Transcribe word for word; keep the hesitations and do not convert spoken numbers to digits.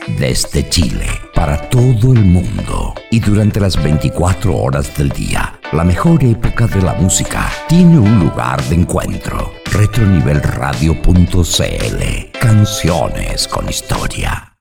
Desde Chile, para todo el mundo y durante las veinticuatro horas del día, la mejor época de la música tiene un lugar de encuentro. Retronivel Radio punto c l. Canciones con historia.